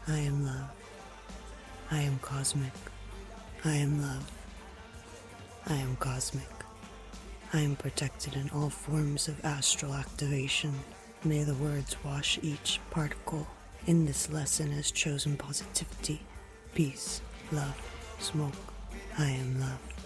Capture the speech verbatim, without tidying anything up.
I am love. I am cosmic. I am love. I am cosmic. I am protected in all forms of astral activation. May the words wash each particle in this lesson as chosen positivity, peace, love, smoke. I am loved.